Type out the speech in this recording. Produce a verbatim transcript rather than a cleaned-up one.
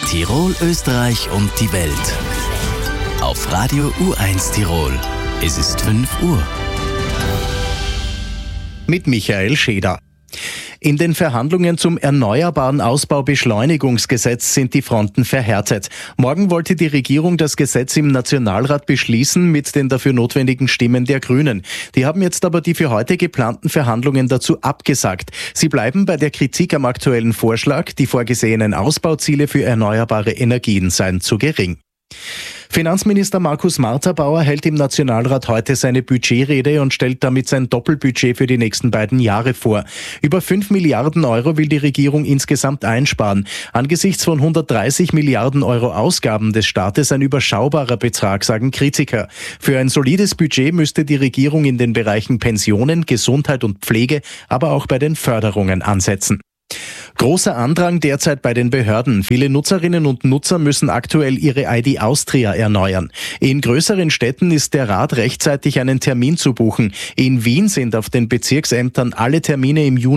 Tirol, Österreich und die Welt. Auf Radio U eins Tirol. Es ist fünf Uhr. Mit Michael Scheder. In den Verhandlungen zum Erneuerbaren Ausbaubeschleunigungsgesetz sind die Fronten verhärtet. Morgen wollte die Regierung das Gesetz im Nationalrat beschließen mit den dafür notwendigen Stimmen der Grünen. Die haben jetzt aber die für heute geplanten Verhandlungen dazu abgesagt. Sie bleiben bei der Kritik am aktuellen Vorschlag, die vorgesehenen Ausbauziele für erneuerbare Energien seien zu gering. Finanzminister Markus Marter-Bauer hält im Nationalrat heute seine Budgetrede und stellt damit sein Doppelbudget für die nächsten beiden Jahre vor. Über fünf Milliarden Euro will die Regierung insgesamt einsparen. Angesichts von hundertdreißig Milliarden Euro Ausgaben des Staates ein überschaubarer Betrag, sagen Kritiker. Für ein solides Budget müsste die Regierung in den Bereichen Pensionen, Gesundheit und Pflege, aber auch bei den Förderungen ansetzen. Großer Andrang derzeit bei den Behörden. Viele Nutzerinnen und Nutzer müssen aktuell ihre I D Austria erneuern. In größeren Städten ist der Rat rechtzeitig einen Termin zu buchen. In Wien sind auf den Bezirksämtern alle Termine im Juni